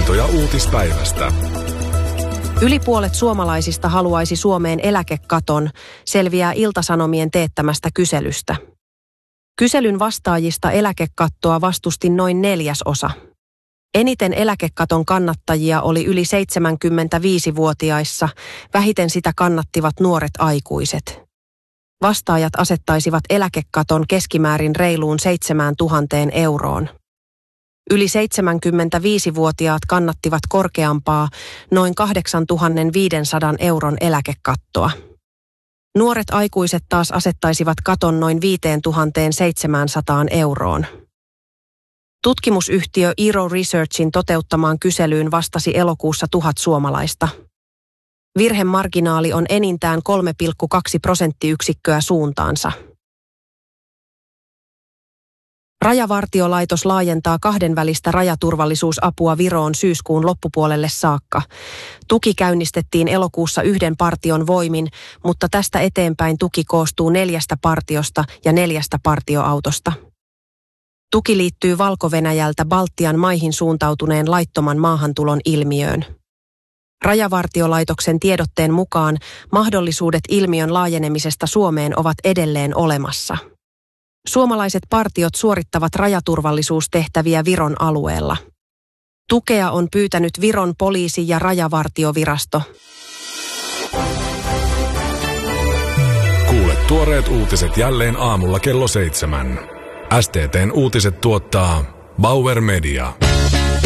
Havaintoja uutispäivästä. Yli puolet suomalaisista haluaisi Suomeen eläkekaton, selviää Ilta-Sanomien teettämästä kyselystä. Kyselyn vastaajista eläkekattoa vastusti noin 1/4. Eniten eläkekaton kannattajia oli yli 75-vuotiaissa, vähiten sitä kannattivat nuoret aikuiset. Vastaajat asettaisivat eläkekaton keskimäärin reiluun 7 000 euroon. Yli 75-vuotiaat kannattivat korkeampaa, noin 8 500 euron eläkekattoa. Nuoret aikuiset taas asettaisivat katon noin 5 700 euroon. Tutkimusyhtiö Eero Researchin toteuttamaan kyselyyn vastasi elokuussa 1000 suomalaista. Virhemarginaali on enintään 3,2 prosenttiyksikköä suuntaansa. Rajavartiolaitos laajentaa kahdenvälistä rajaturvallisuusapua Viroon syyskuun loppupuolelle saakka. Tuki käynnistettiin elokuussa 1 partion voimin, mutta tästä eteenpäin tuki koostuu 4 partiosta ja 4 partioautosta. Tuki liittyy Valko-Venäjältä Baltian maihin suuntautuneen laittoman maahantulon ilmiöön. Rajavartiolaitoksen tiedotteen mukaan mahdollisuudet ilmiön laajenemisesta Suomeen ovat edelleen olemassa. Suomalaiset partiot suorittavat rajaturvallisuustehtäviä Viron alueella. Tukea on pyytänyt Viron poliisi- ja rajavartiovirasto. Kuule tuoreet uutiset jälleen aamulla kello 7. STT:n uutiset tuottaa Bauer Media.